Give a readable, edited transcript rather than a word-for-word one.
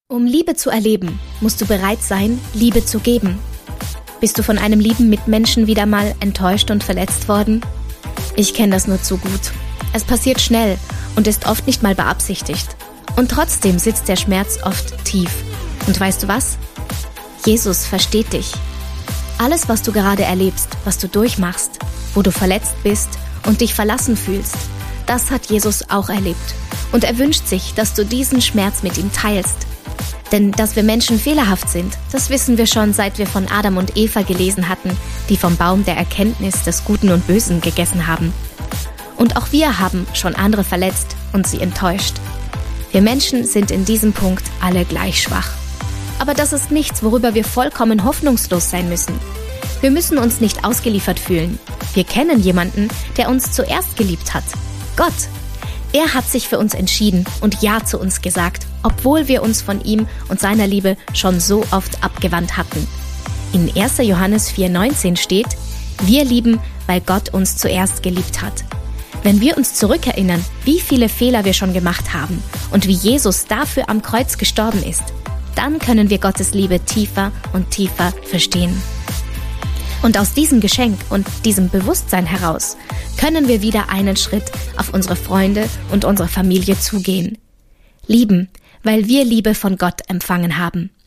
Um Liebe zu erleben, musst du bereit sein, Liebe zu geben. Bist du von einem lieben Mitmenschen wieder mal enttäuscht und verletzt worden? Ich kenne das nur zu gut. Es passiert schnell und ist oft nicht mal beabsichtigt. Und trotzdem sitzt der Schmerz oft tief. Und weißt du was? Jesus versteht dich. Alles, was du gerade erlebst, was du durchmachst, wo du verletzt bist und dich verlassen fühlst, das hat Jesus auch erlebt. Und er wünscht sich, dass du diesen Schmerz mit ihm teilst. Denn dass wir Menschen fehlerhaft sind, das wissen wir schon, seit wir von Adam und Eva gelesen hatten, die vom Baum der Erkenntnis des Guten und Bösen gegessen haben. Und auch wir haben schon andere verletzt und sie enttäuscht. Wir Menschen sind in diesem Punkt alle gleich schwach. Aber das ist nichts, worüber wir vollkommen hoffnungslos sein müssen. Wir müssen uns nicht ausgeliefert fühlen. Wir kennen jemanden, der uns zuerst geliebt hat. Gott. Er hat sich für uns entschieden und Ja zu uns gesagt, obwohl wir uns von ihm und seiner Liebe schon so oft abgewandt hatten. In 1. Johannes 4,19 steht: Wir lieben, weil Gott uns zuerst geliebt hat. Wenn wir uns zurückerinnern, wie viele Fehler wir schon gemacht haben und wie Jesus dafür am Kreuz gestorben ist, dann können wir Gottes Liebe tiefer und tiefer verstehen. Und aus diesem Geschenk und diesem Bewusstsein heraus können wir wieder einen Schritt auf unsere Freunde und unsere Familie zugehen. Lieben, weil wir Liebe von Gott empfangen haben.